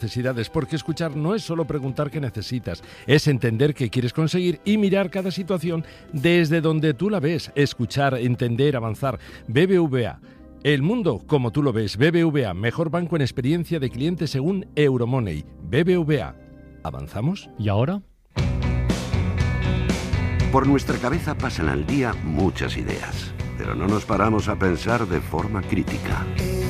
necesidades, porque escuchar no es solo preguntar qué necesitas, es entender qué quieres conseguir y mirar cada situación desde donde tú la ves. Escuchar, entender, avanzar. BBVA. El mundo como tú lo ves. BBVA, mejor banco en experiencia de cliente según Euromoney. BBVA. ¿Avanzamos? ¿Y ahora? Por nuestra cabeza pasan al día muchas ideas, pero no nos paramos a pensar de forma crítica.